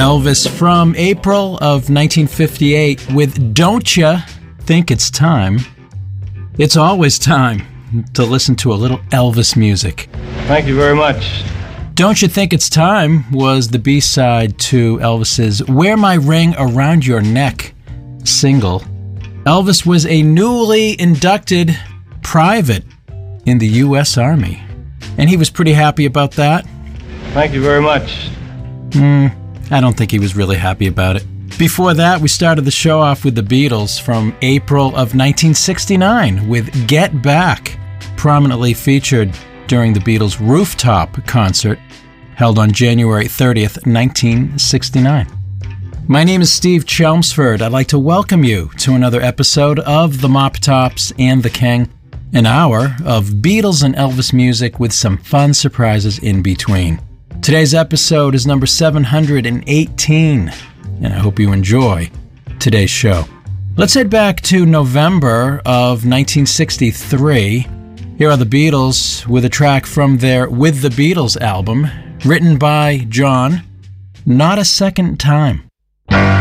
Elvis from April of 1958 with Don't Ya Think It's Time? It's always time to listen to a little Elvis music. Thank you very much. Don't You Think It's Time was the B-side to Elvis's Wear My Ring Around Your Neck single. Elvis was a newly inducted private in the U.S. Army, and he was pretty happy about that. Thank you very much. I don't think he was really happy about it. Before that, we started the show off with the Beatles from April of 1969 with Get Back, prominently featured during the Beatles' rooftop concert held on January 30th, 1969. My name is Steve Chelmsford. I'd like to welcome you to another episode of The Mop Tops and the King, an hour of Beatles and Elvis music with some fun surprises in between. Today's episode is number 718, and I hope you enjoy today's show. Let's head back to November of 1963. Here are the Beatles with a track from their With the Beatles album, written by John, Not a Second Time.